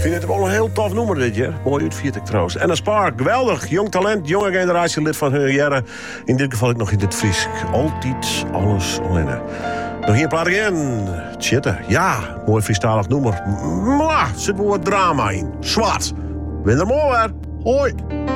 vind het wel een heel tof nummer dit jaar. Mooi uitvierd ik trouwens. En een Spark, geweldig. Jong talent, jonge generatie, lid van hun jaren. In dit geval ik nog in dit Fries. Altijd alles alleen. Nog hier plaat again. Tjitte, ja, mooi Friestalig nummer. Maar zit wel wat drama in. Zwart. Win er mooi weer. Hoi.